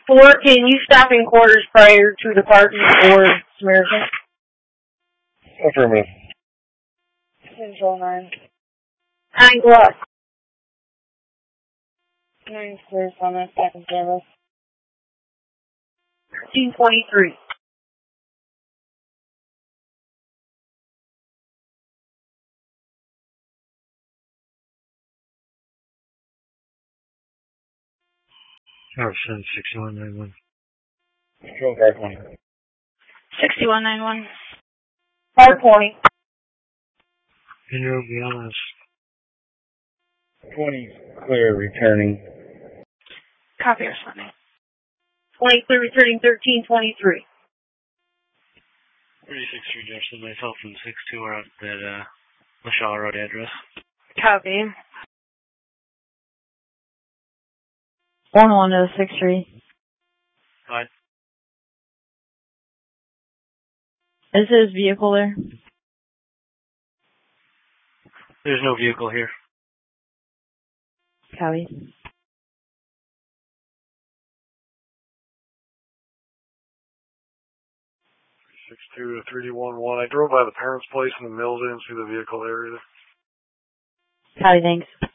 4, can you stop in quarters prior to departing for Samaritan? Affirmative. Control 9. 9 plus. 9 clears on that second service. 1323. Harrison, 6191. Control guard 1. 6191. Hard point. Inro BLS. 20 clear returning. Copy or something. 23 returning 1323. 36 Jefferson, myself and 62 are at that LaShaw Road address. Copy. 1-1 to 63. Fine. Is his vehicle there? There's no vehicle here. Copy. 62 to 3D11. I drove by the parents' place in the mill, didn't see the vehicle there either. Copy, thanks.